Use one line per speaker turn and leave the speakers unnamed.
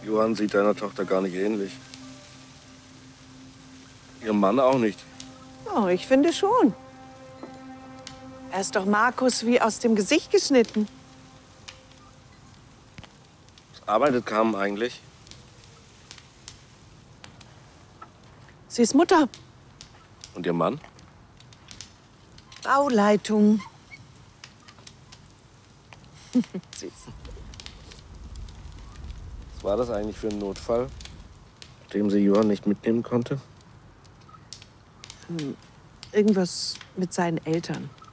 Johann sieht deiner Tochter gar nicht ähnlich. Ihrem Mann auch nicht.
Oh, ich finde schon. Er ist doch Markus wie aus dem Gesicht geschnitten.
Was arbeitet Carmen eigentlich?
Sie ist Mutter.
Und ihr Mann?
Bauleitung. Süß.
Was war das eigentlich für ein Notfall, dem sie Johann nicht mitnehmen konnte?
Irgendwas mit seinen Eltern.